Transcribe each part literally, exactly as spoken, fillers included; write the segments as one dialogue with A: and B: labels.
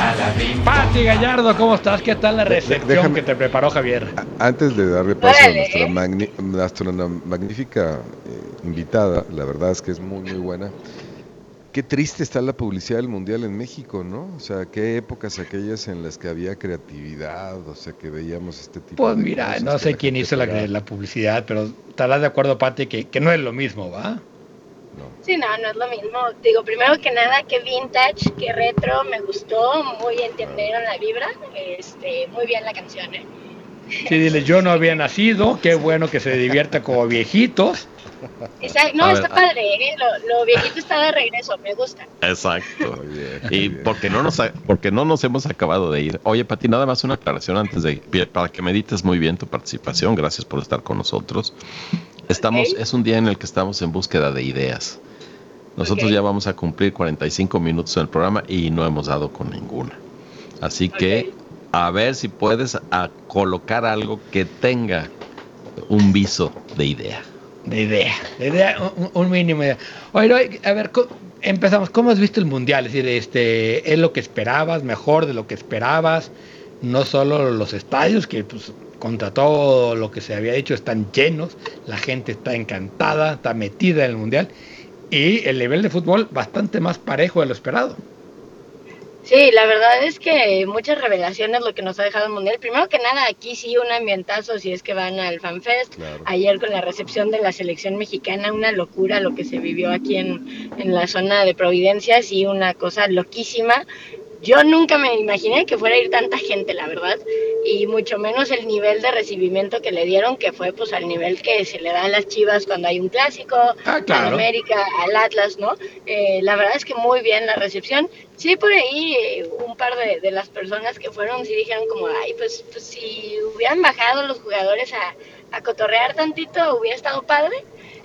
A: Pati Gallardo, ¿cómo estás? ¿Qué tal la recepción
B: Déjame,
A: que te preparó Javier?
B: antes de darle paso a
C: Órale,
B: nuestra,
C: ¿eh?
B: magni- nuestra magnífica eh, invitada, la verdad es que es muy, muy buena. Qué triste está la publicidad del Mundial en México, ¿no? O sea, qué épocas aquellas en las que había creatividad, o sea, que veíamos este tipo
A: Pues
B: de
A: mira,
B: cosas,
A: no
B: que
A: sé
B: la
A: quién
B: gente
A: hizo la,
B: pagaba.
A: la publicidad, pero estarás de acuerdo, Pati, que, que no es lo mismo, ¿va?
B: No.
C: Sí, no, no es lo mismo. Digo, primero que nada, que vintage, que retro, me gustó, muy
B: Claro.
C: entendieron la vibra, este, muy bien la canción, ¿eh?
A: Sí, dile, yo no había nacido, qué bueno que se divierta como viejitos.
C: Esa- no,
D: A ver,
C: está
D: a-
C: padre, ¿eh? Lo, lo viejito está de regreso, me gusta.
D: exacto.
B: Muy bien, muy
D: Y
B: bien.
D: porque no nos ha- porque no nos hemos acabado de ir. Oye, Pati, nada más una aclaración antes de para que medites muy bien tu participación. Gracias por estar con nosotros. Estamos,
C: Ok,
D: es un día en el que estamos en búsqueda de ideas. Nosotros ya
C: ok,
D: vamos a cumplir cuarenta y cinco minutos en el programa y no hemos dado con ninguna. Así que
C: ok.
D: a ver si puedes a colocar algo que tenga un viso de idea.
A: De idea, de idea, un, un mínimo idea. Oye, oye, a ver, co- empezamos. ¿Cómo has visto el mundial? Es decir, este, ¿es lo que esperabas, mejor de lo que esperabas? No solo los estadios, que pues contra todo lo que se había dicho están llenos, la gente está encantada, está metida en el mundial, y el nivel de fútbol bastante más parejo de lo esperado.
C: Sí, la verdad es que muchas revelaciones lo que nos ha dejado el Mundial. Primero que nada, aquí sí un ambientazo si es que van al FanFest.
B: Claro.
C: Ayer con la recepción de la selección mexicana, una locura lo que se vivió aquí en, en la zona de Providencia, sí, una cosa loquísima. Yo nunca me imaginé que fuera a ir tanta gente, la verdad, y mucho menos el nivel de recibimiento que le dieron, que fue pues al nivel que se le da a las Chivas cuando hay un clásico,
A: Ah,
C: al
A: claro.
C: América, al Atlas, ¿no? Eh, la verdad es que muy bien la recepción. Sí, por ahí eh, un par de, de las personas que fueron sí dijeron como, ay, pues, pues si hubieran bajado los jugadores a, a cotorrear tantito, hubiera estado padre.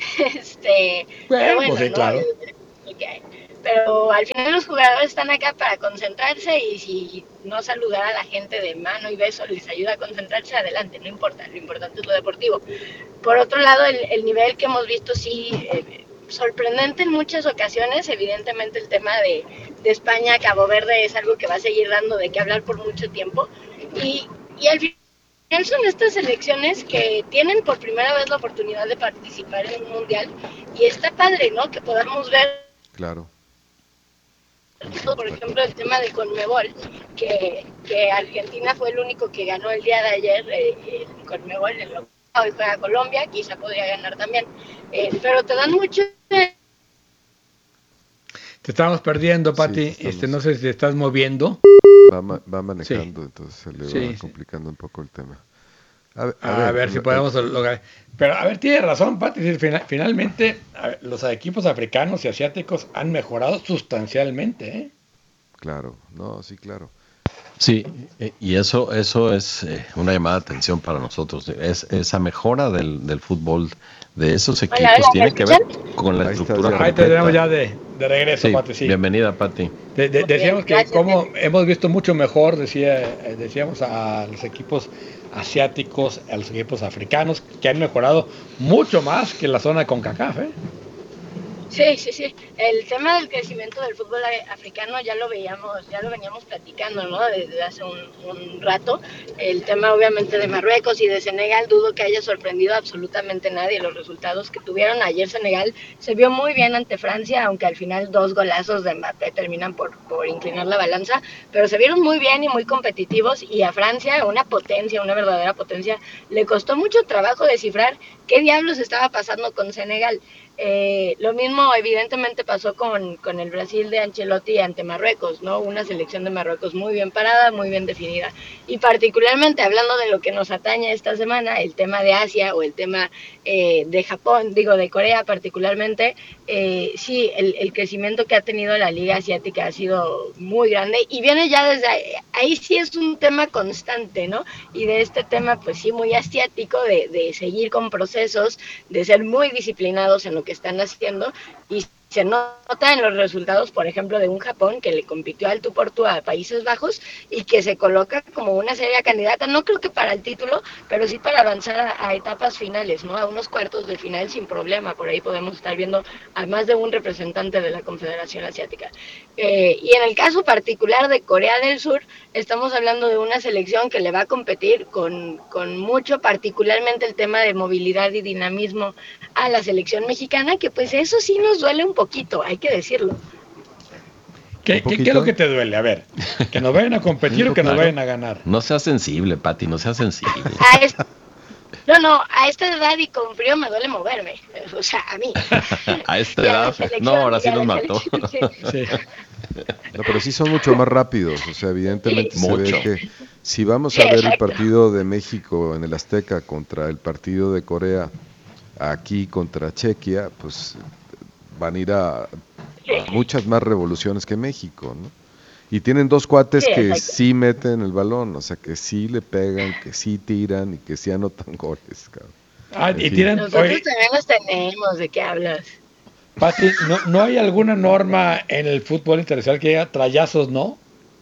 C: este, pero
A: Bueno, pues
C: bueno,
A: sí,
C: ¿no?
A: claro.
C: El que hay. Pero al final los jugadores están acá para concentrarse y si no saludar a la gente de mano y beso les ayuda a concentrarse, adelante, no importa, lo importante es lo deportivo. Por otro lado, el, el nivel que hemos visto sí, eh, sorprendente en muchas ocasiones, evidentemente el tema de, de España, Cabo Verde es algo que va a seguir dando de qué hablar por mucho tiempo y, y al final son estas selecciones que tienen por primera vez la oportunidad de participar en un mundial y está padre, ¿no? Que podamos ver
B: Claro.
C: por
B: Está
C: ejemplo,
B: claro.
C: el tema de Conmebol, que, que Argentina fue el único que ganó el día de ayer eh, el Conmebol, en lo hoy juega Colombia, quizá podría ganar también, eh, pero te dan mucho.
A: Te estamos perdiendo,
B: Sí, te
A: Pati. Este, no
B: estamos.
A: sé si te estás moviendo.
B: Va, ma- va
A: Sí,
B: manejando, entonces se le va
A: sí, sí.
B: complicando un poco el tema. A, ver, a
A: A
B: ver,
A: ver si
B: el- el-
A: podemos lograr. Pero a ver, tiene razón, Pati. Es decir, fina- finalmente, a ver, los equipos africanos y asiáticos han mejorado sustancialmente, ¿eh?
B: claro, no, sí, claro.
D: Sí, e- y eso, eso es eh, una llamada de atención para nosotros. Es, esa mejora del, del fútbol de esos
C: Hola,
D: equipos
C: hola, ¿me
D: tiene que
C: escuchan?
D: ver con la
B: Ahí estás
D: estructura
B: ya,
A: Ahí te tenemos
D: completa.
A: ya de, de regreso,
D: Sí,
A: Pati, sí.
D: bienvenida, Pati.
A: De- de-
C: Muy bien,
A: decíamos que
C: gracias,
A: como
C: Dani.
A: hemos visto mucho mejor, decía, eh, decíamos a los equipos asiáticos, a los equipos africanos, que han mejorado mucho más que la zona de CONCACAF, ¿eh?
C: Sí, sí, sí. El tema del crecimiento del fútbol africano ya lo veíamos, ya lo veníamos platicando, ¿no? Desde hace un, un rato. El tema, obviamente, de Marruecos y de Senegal, dudo que haya sorprendido a absolutamente nadie los resultados que tuvieron. Ayer Senegal se vio muy bien ante Francia, aunque al final dos golazos de Mbappé terminan por, por inclinar la balanza, pero se vieron muy bien y muy competitivos. Y a Francia, una potencia, una verdadera potencia, le costó mucho trabajo descifrar qué diablos estaba pasando con Senegal. Eh, lo mismo evidentemente pasó con, con el Brasil de Ancelotti ante Marruecos, ¿no? Una selección de Marruecos muy bien parada, muy bien definida. Y particularmente hablando de lo que nos atañe esta semana, el tema de Asia o el tema eh, de Japón, digo de Corea particularmente, eh, sí, el, el crecimiento que ha tenido la liga asiática ha sido muy grande y viene ya desde ahí, ahí sí es un tema constante, ¿no? Y de este tema pues sí muy asiático, de, de seguir con procesos, de ser muy disciplinados en lo que están haciendo y se nota en los resultados, por ejemplo, de un Japón que le compitió al tú por tú a Países Bajos y que se coloca como una seria candidata, no creo que para el título, pero sí para avanzar a, a etapas finales, ¿no? A unos cuartos de final sin problema. Por ahí podemos estar viendo a más de un representante de la Confederación Asiática. Eh, y en el caso particular de Corea del Sur, estamos hablando de una selección que le va a competir con, con mucho, particularmente el tema de movilidad y dinamismo a la selección mexicana, que pues eso sí nos duele un poquito, hay que decirlo.
A: ¿Qué, ¿qué, ¿Qué es lo que te duele? A ver, ¿que nos vayan a competir o que nos vayan a ganar?
D: No seas sensible, Pati, no seas sensible.
C: A es, no, no, a esta edad y con frío me duele moverme, o sea, a mí.
D: A esta edad, no, ahora sí nos mató.
B: Sí. No, pero sí son mucho más rápidos, o sea, evidentemente sí, se mucho. ve que si vamos a ver el partido de México en el Azteca contra el partido de Corea aquí contra Chequia, pues van a ir a, a muchas más revoluciones que México, ¿no? Y tienen dos cuates sí, que exacto. sí meten el balón, o sea, que sí le pegan, que sí tiran y que sí anotan goles, cabrón.
A: Ah, y tiran,
C: nosotros oye, también los tenemos, ¿de qué hablas?
A: Pati, ¿no, ¿no hay alguna norma en el fútbol internacional que diga trayazos no?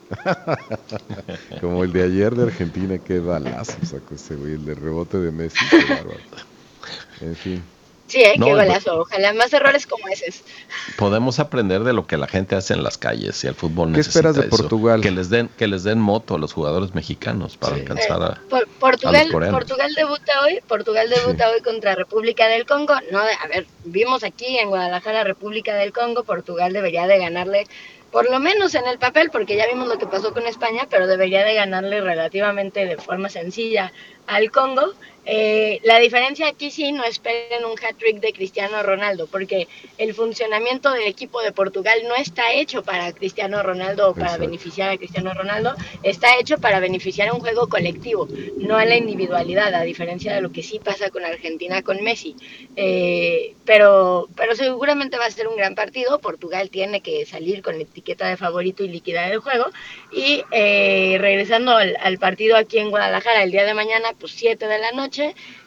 B: Como el de ayer de Argentina, qué balazo sacó ese güey, el de rebote de Messi, qué bárbaro. En fin.
C: Sí, ¿eh? No, qué golazo. Ojalá más errores como esos.
D: Podemos aprender de lo que la gente hace en las calles y el fútbol
B: ¿Qué
D: necesita
B: esperas de
D: eso.
B: Portugal?
D: Que les den que les den moto a los jugadores mexicanos para sí. alcanzar a,
C: Por, Portugal,
D: a los coreanos.
C: Portugal debuta hoy, Portugal debuta sí. hoy contra República del Congo. No, a ver, vimos aquí en Guadalajara República del Congo, Portugal debería de ganarle, por lo menos en el papel, porque ya vimos lo que pasó con España, pero debería de ganarle relativamente de forma sencilla al Congo. Eh, la diferencia aquí sí, no esperen un hat-trick de Cristiano Ronaldo, porque el funcionamiento del equipo de Portugal no está hecho para Cristiano Ronaldo o para Exacto. beneficiar a Cristiano Ronaldo, está hecho para beneficiar a un juego colectivo, no a la individualidad, a diferencia de lo que sí pasa con Argentina con Messi. Eh, pero, pero seguramente va a ser un gran partido. Portugal tiene que salir con la etiqueta de favorito y liquidar el juego. Y eh, regresando al, al partido aquí en Guadalajara el día de mañana, pues siete de la noche.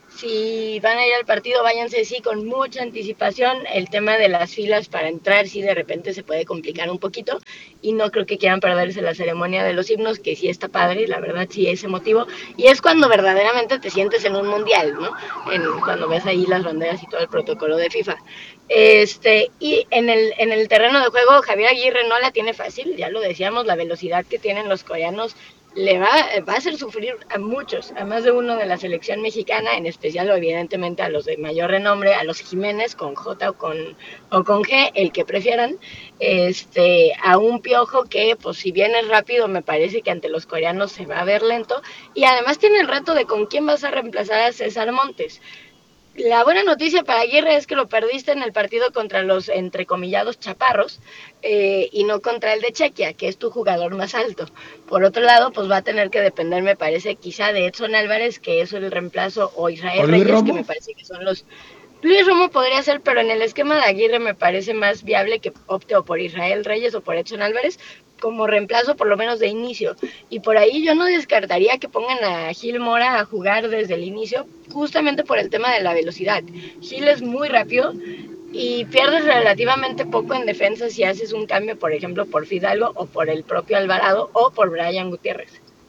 C: Si van a ir al partido, váyanse sí con mucha anticipación. El tema de las filas para entrar sí de repente se puede complicar un poquito y no creo que quieran perderse la ceremonia de los himnos, que sí está padre, la verdad sí es emotivo, y es cuando verdaderamente te sientes en un mundial, ¿no? En, cuando ves ahí las banderas y todo el protocolo de FIFA. Este, y en el, en el terreno de juego, Javier Aguirre no la tiene fácil, ya lo decíamos, la velocidad que tienen los coreanos le va, va a hacer sufrir a muchos, a más de uno de la selección mexicana, en especial evidentemente a los de mayor renombre, a los Jiménez con J o con, o con G, el que prefieran, este, a un Piojo que pues si bien es rápido, me parece que ante los coreanos se va a ver lento, y además tiene el reto de con quién vas a reemplazar a César Montes. La buena noticia para Aguirre es que lo perdiste en el partido contra los entrecomillados chaparros eh, y no contra el de Chequia, que es tu jugador más alto. Por otro lado, pues va a tener que depender, me parece, quizá de Edson Álvarez, que es el reemplazo, o Israel
A: ¿O Luis
C: Reyes,
A: Romo?
C: que me parece que son los... Luis Romo podría ser, pero en el esquema de Aguirre me parece más viable que opte o por Israel Reyes o por Edson Álvarez como reemplazo, por lo menos de inicio. Y por ahí yo no descartaría que pongan a Gil Mora a jugar desde el inicio, justamente por el tema de la velocidad. Gil es muy rápido y pierdes relativamente poco en defensa si haces un cambio, por ejemplo, por Fidalgo o por el propio Alvarado o por Brian Gutiérrez.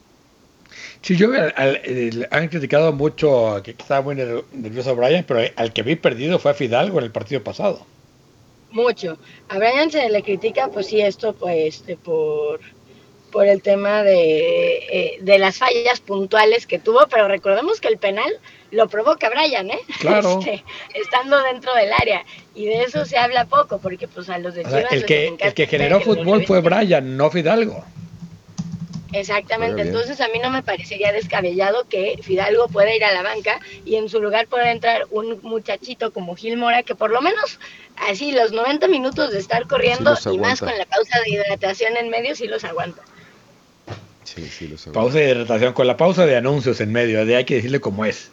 A: Sí, yo al, al, el, han criticado mucho que estaba muy nervioso Brian, pero al que vi perdido fue a Fidalgo en el partido pasado.
C: Mucho. A Brian se le critica, pues sí, esto pues de por, por el tema de, eh, de las fallas puntuales que tuvo, pero recordemos que el penal lo provoca Brian, ¿eh?
A: Claro.
C: Este, estando dentro del área. Y de eso se habla poco, porque pues a los de
A: o sea,
C: Chivas
A: el que, el que generó fútbol fue Brian, no Fidalgo.
C: Exactamente, entonces a mí no me parecería descabellado que Fidalgo pueda ir a la banca y en su lugar pueda entrar un muchachito como Gil Mora, que por lo menos así los noventa minutos de estar corriendo sí y más con la pausa de hidratación en medio sí los aguanta.
B: Sí, sí los
A: aguanta. Pausa de hidratación, con la pausa de anuncios en medio, de hay que decirle cómo es.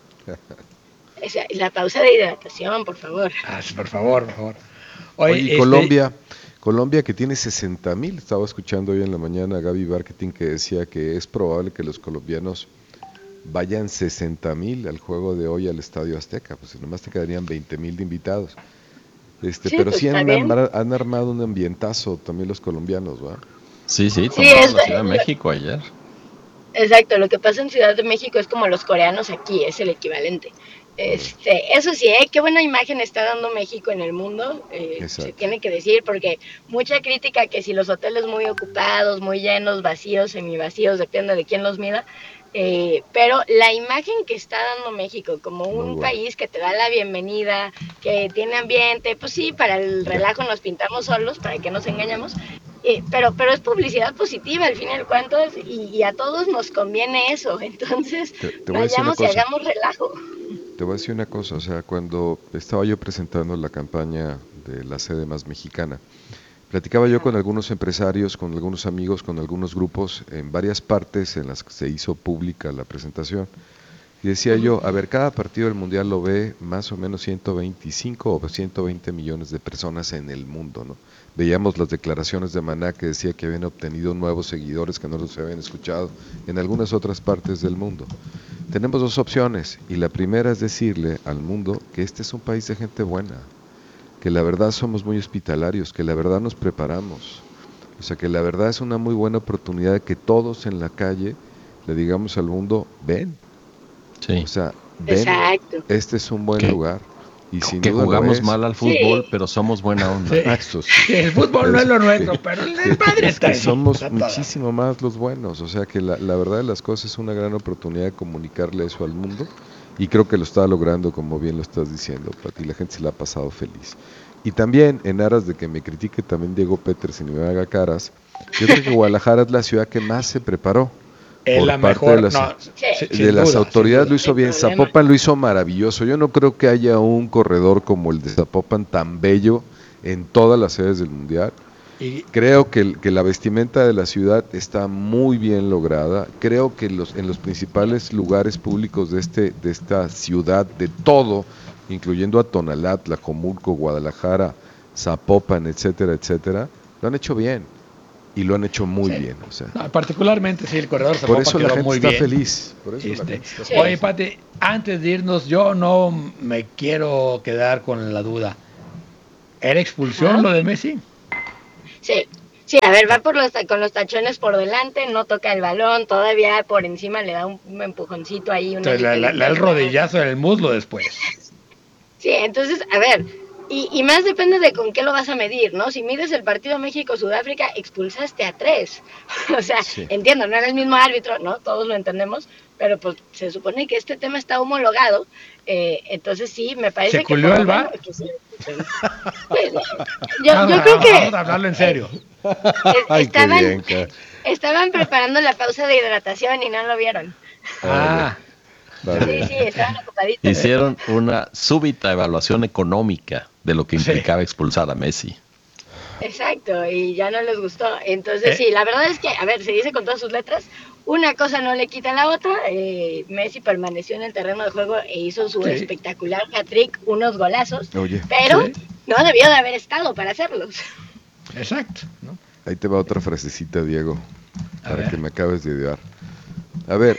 C: Esa, la pausa de hidratación, por favor.
A: Ah, sí, por favor, por favor.
B: Oye, Oye este... Colombia... Colombia que tiene sesenta mil, estaba escuchando hoy en la mañana a Gaby Marketing que decía que es probable que los colombianos vayan sesenta mil al juego de hoy al Estadio Azteca, pues nomás te quedarían veinte mil de invitados. Este,
C: Sí,
B: pero
C: pues
B: sí
C: está
B: han,
C: bien.
B: arma- han armado un ambientazo también los colombianos, ¿va?
D: Sí, sí,
C: Sí,
D: tomaron
C: es,
D: la Ciudad de México ayer.
C: exacto, lo que pasa en Ciudad de México es como los coreanos aquí, es el equivalente.
B: Órale.
C: Este, eso sí, ¿eh? Qué buena imagen está dando México en el mundo, eh, se
B: Exacto.
C: tiene que decir, porque mucha crítica que si los hoteles muy ocupados, muy llenos, vacíos, semivacíos, depende de quién los mida, eh, pero la imagen que está dando México como
B: Muy
C: un
B: bueno.
C: país que te da la bienvenida, que tiene ambiente, pues sí, para el
B: Ya.
C: relajo nos pintamos solos, para que nos engañemos, eh, pero, pero es publicidad positiva al fin y al cuentas y, y a todos nos conviene eso, entonces
B: Te, te voy a decir una
C: vayamos y
B: cosa.
C: hagamos relajo.
B: Te voy a decir una cosa. O sea, cuando estaba yo presentando la campaña de la sede más mexicana, platicaba yo con algunos empresarios, con algunos amigos, con algunos grupos en varias partes en las que se hizo pública la presentación. Y decía yo, a ver, cada partido del Mundial lo ve más o menos ciento veinticinco o ciento veinte millones de personas en el mundo, ¿no? Veíamos las declaraciones de Maná que decía que habían obtenido nuevos seguidores que no los habían escuchado en algunas otras partes del mundo. Tenemos dos opciones y la primera es decirle al mundo que este es un país de gente buena, que la verdad somos muy hospitalarios, que la verdad nos preparamos, o sea que la verdad es una muy buena oportunidad de que todos en la calle le digamos al mundo, ven,
D: Sí.
B: o sea, ven,
C: Exacto.
B: este es un buen
D: Que,
B: lugar y sin
D: que
B: duda lo
D: jugamos
B: es.
D: mal al fútbol,
C: Sí.
D: pero somos buena onda.
A: Sí.
B: Ah, eso sí.
A: Sí, el fútbol no es lo nuestro,
B: que,
A: pero el
B: que-
A: padre
B: es
A: está
B: que
A: ahí.
B: somos
A: Está toda.
B: muchísimo más los buenos, o sea que la, la verdad de las cosas es una gran oportunidad de comunicarle eso al mundo y creo que lo está logrando como bien lo estás diciendo, Pati, la gente se la ha pasado feliz. Y también, en aras de que me critique también Diego Peters y no me haga caras, yo creo que Guadalajara es la ciudad que más se preparó
A: Es
B: por
A: la
B: parte
A: mejor.
B: de las,
A: No,
C: Sí,
A: si-
B: de
A: sin
B: las
A: duda,
B: autoridades.
A: sin
B: Lo
A: duda.
B: hizo
C: sin
B: bien,
C: problema.
B: Zapopan lo hizo maravilloso. Yo no creo que haya un corredor como el de Zapopan tan bello en todas las sedes del Mundial.
A: Y
B: Creo que, el- que la vestimenta de la ciudad está muy bien lograda. Creo que los, en los principales lugares públicos de, este, de esta ciudad, de todo, incluyendo a Tonalá, Tlajomulco, Guadalajara, Zapopan, etcétera, etcétera, lo han hecho bien. Y lo han hecho muy
A: sí.
B: bien. O sea,
A: No, particularmente sí, el corredor
B: por
A: Zapopan
B: eso la
A: quedó
B: gente
A: muy
B: está
A: bien.
B: feliz. Por eso la
A: Este,
B: gente está
C: Sí.
A: Oye,
B: feliz.
A: Pati, antes de irnos, yo no me quiero quedar con la duda. ¿Era expulsión
C: Ajá.
A: lo de Messi?
C: Sí, sí, a ver, va por los, con los tachones por delante, no toca el balón, todavía por encima le da un, un empujoncito ahí, una
A: Entonces, la, la- la- el
C: ligerita.
A: rodillazo en el muslo después.
C: Sí, entonces, a ver, y, y más depende de con qué lo vas a medir, ¿no? Si mides el partido México-Sudáfrica, expulsaste a tres. O sea,
B: Sí.
C: entiendo, no era el mismo árbitro, ¿no? Todos lo entendemos, pero pues se supone que este tema está homologado, eh, entonces sí, me
A: ¿Se
C: parece que
A: culió
C: por lo
A: el
C: menos...
A: V A R?
C: que sí, sí. Pues, yo,
A: Vamos,
C: yo creo
A: vamos, vamos
C: que
A: a hablarlo en serio.
C: es-
B: Ay, qué
C: estaban,
B: bien, ca-
C: estaban preparando la pausa de hidratación y no lo vieron.
A: Ah,
B: Va
C: Sí,
B: bien.
C: sí, estaban ocupaditos.
D: Hicieron una súbita evaluación económica de lo que
A: Sí.
D: implicaba expulsar a Messi.
C: Exacto, y ya no les gustó. Entonces,
A: Eh.
C: sí, la verdad es que, a ver, se dice con todas sus letras, una cosa no le quita la otra. eh, Messi permaneció en el terreno de juego e hizo su
A: Sí.
C: espectacular hat-trick, unos golazos,
B: Oye,
C: pero
A: Sí.
C: no debió de haber estado para hacerlos.
A: exacto. ¿no?
B: ahí te va otra frasecita, Diego,
A: A
B: para
A: ver.
B: que me acabes de idear. A ver,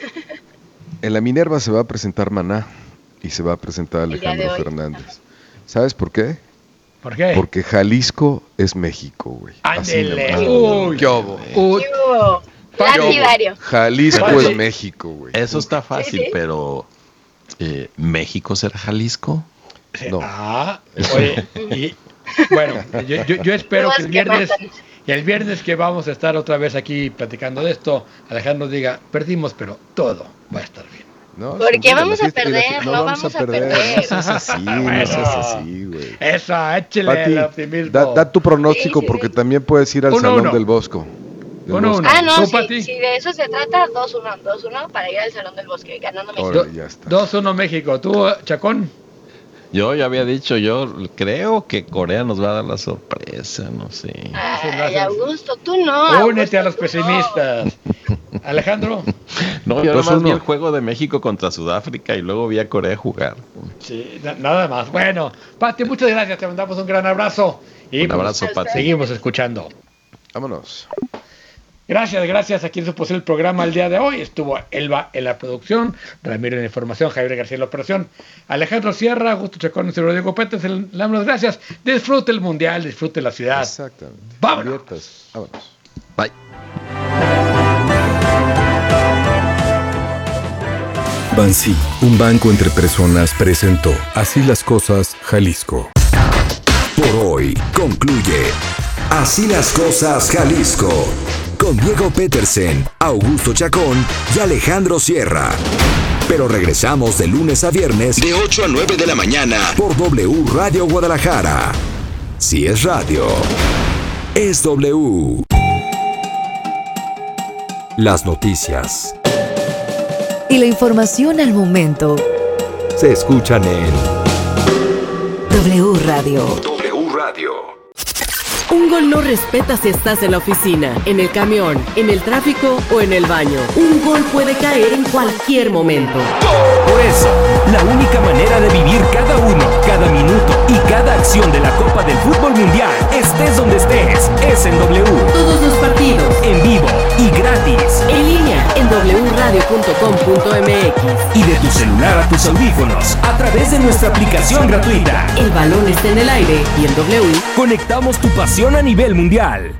B: en la Minerva se va a presentar Maná y se va a presentar
C: El día de
B: Alejandro
C: hoy.
B: Fernández. ¿Sabes por qué?
A: ¿Por qué?
B: Porque Jalisco es México, güey. Así
A: Ándele.
B: nomás.
A: Uy.
B: ¿Qué hubo?
A: Uy,
C: ¿Qué hubo?
A: Pati.
C: Lapidario.
B: Jalisco
A: Pati.
B: es México, güey.
D: Eso está fácil,
C: Sí, sí.
D: pero eh, ¿México será Jalisco?
A: sí,
B: No.
A: Ah, oye, y bueno, yo, yo- yo espero
C: Dudas
A: que el
C: que
A: viernes,
C: matan.
A: y el viernes que vamos a estar otra vez aquí platicando de esto, Alejandro nos diga, perdimos, pero todo va a estar bien.
B: No,
C: ¿Por
B: sin
C: qué
B: duda,
C: vamos
B: la
C: a
B: fiesta- y la fi-
C: perder?
B: No,
C: No
B: vamos,
C: vamos
B: a
C: a
B: perder.
C: perder.
B: No seas así, no
A: Bueno.
B: seas así, güey.
A: Eso, échele
B: Pati,
A: el optimismo.
B: da, da tu pronóstico
C: Sí, sí,
B: porque
C: sí.
B: también puedes ir al
A: Uno,
B: Salón
A: uno.
B: del Bosco. del
A: Uno,
B: Bosque.
A: uno.
C: Ah, no,
A: ¿Tú,
C: sí,
A: Pati?
C: si de eso se trata, dos uno, dos uno para ir al Salón del Bosque, ganando México.
B: Órale,
A: Do-
B: ya está.
A: dos uno México. ¿Tú, Chacón?
D: Yo ya había dicho, yo creo que Corea nos va a dar la sorpresa, no sé.
C: Ay, Augusto, tú no.
A: Únete
C: Augusto,
A: a los
C: tú
A: pesimistas. Alejandro.
D: No, yo
B: dos
D: nada más vi
B: uno.
D: el juego de México contra Sudáfrica y luego vi a Corea jugar.
A: Sí, na- nada más. Bueno, Pati, muchas gracias. Te mandamos un gran abrazo. Y
D: Un
A: pues,
D: abrazo, Pati.
A: seguimos escuchando.
B: Vámonos.
A: Gracias, gracias a quien supo hacer el programa el día de hoy. Estuvo Elba en la producción, Ramiro en la información, Javier García en la operación, Alejandro Sierra, Augusto Chacón y Rodrigo Pérez. Le damos gracias. Disfrute el mundial, disfrute la ciudad.
B: Exactamente.
A: Vámonos.
B: Vámonos.
D: Bye.
E: Bansi, un banco entre personas, presentó Así las Cosas, Jalisco.
F: Por hoy concluye Así las Cosas, Jalisco, con Diego Petersen, Augusto Chacón y Alejandro Sierra. Pero regresamos de lunes a viernes de ocho a nueve de la mañana por W Radio Guadalajara. Si es radio, es W. Las noticias
G: y la información al momento
F: se escuchan en
G: W Radio.
F: W Radio.
H: Un gol no respeta si estás en la oficina, en el camión, en el tráfico o en el baño. Un gol puede caer en cualquier momento.
I: Por eso, la única manera de vivir cada uno, cada minuto y cada acción de la Copa del Fútbol Mundial, estés donde estés, es en W.
H: Todos los partidos,
I: en vivo y gratis,
H: en línea, en w radio punto com punto m x
I: y de tu celular a tus audífonos, a través de nuestra aplicación gratuita.
H: El balón está en el aire y en W
I: conectamos tu pasión a nivel mundial.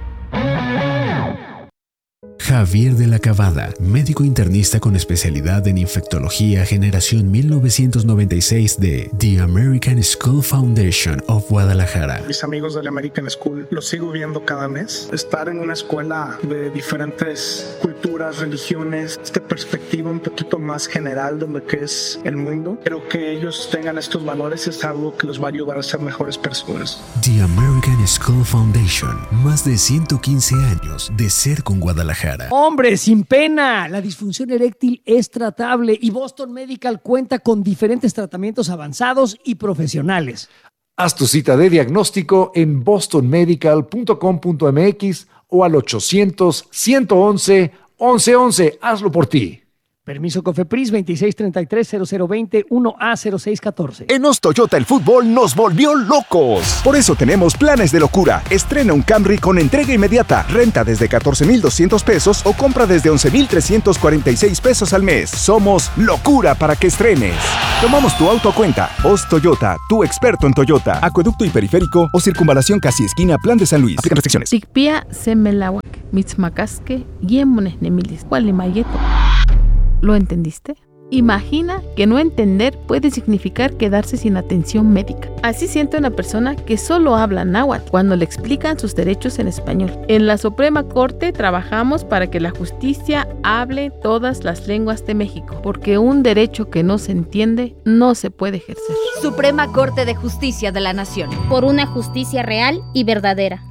J: Javier de la Cabada, médico internista con especialidad en infectología, generación mil novecientos noventa y seis de The American School Foundation of Guadalajara.
K: Mis amigos de la American School los sigo viendo cada mes. Estar en una escuela de diferentes culturas, religiones, esta perspectiva un poquito más general de lo que es el mundo. Creo que ellos tengan estos valores es algo que los va a ayudar a ser mejores personas.
J: The American School Foundation, más de ciento quince años de ser con Guadalajara.
L: Hombre, sin pena, la disfunción eréctil es tratable y Boston Medical cuenta con diferentes tratamientos avanzados y profesionales.
M: Haz tu cita de diagnóstico en boston medical punto com punto m x o al ochocientos, ciento once, once once. Hazlo por ti.
L: Permiso COFEPRIS veintiséis treinta y tres, cero cero veinte, uno A cero seis catorce.
N: En Os Toyota el fútbol nos volvió locos. Por eso tenemos planes de locura. Estrena un Camry con entrega inmediata, renta desde catorce mil doscientos pesos o compra desde once mil trescientos cuarenta y seis pesos al mes. Somos locura para que estrenes. Tomamos tu auto a cuenta. Os Toyota, tu experto en Toyota. Acueducto y periférico o circunvalación casi esquina, Plan de San Luis. Aplican restricciones.
O: Tikpia semelawak, mitzmakaske, yemones nemilis, cualimayeto. ¿Lo entendiste? Imagina que no entender puede significar quedarse sin atención médica. Así siente una persona que solo habla náhuatl cuando le explican sus derechos en español. En la Suprema Corte trabajamos para que la justicia hable todas las lenguas de México, porque un derecho que no se entiende no se puede ejercer.
P: Suprema Corte de Justicia de la Nación.
Q: Por una justicia real y verdadera.